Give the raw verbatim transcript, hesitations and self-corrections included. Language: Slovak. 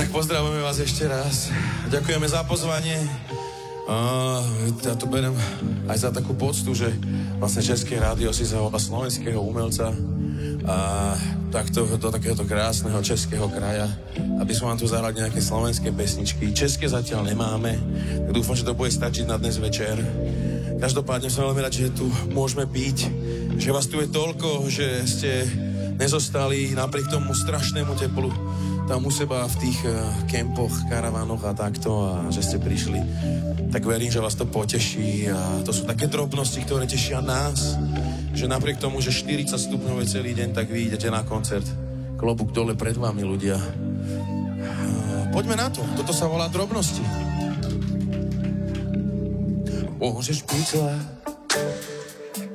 Tak pozdravujeme vás ešte raz. Ďakujeme za pozvanie. A ja to beriem aj za takú poctu, že vlastne České rádio si zavolá slovenského umelca a takto do takéhoto krásneho českého kraja, aby sme vám tu zahrali nejaké slovenské pesničky. České zatiaľ nemáme, tak dúfam, že to bude stačiť na dnes večer. Každopádne som veľmi rád, že tu môžeme piť, že vás tu je toľko, že ste nezostali napriek tomu strašnému teplu tam u seba v tých uh, kempoch, karavánoch a takto a že ste prišli. Tak verím, že vás to poteší a to sú také drobnosti, ktoré tešia nás, že napriek tomu, že štyridsať stupňov je celý deň, tak vy idete na koncert. Klobúk dole pred vami, ľudia. Uh, poďme na to. Toto sa volá drobnosti. Môžeš byť zlá,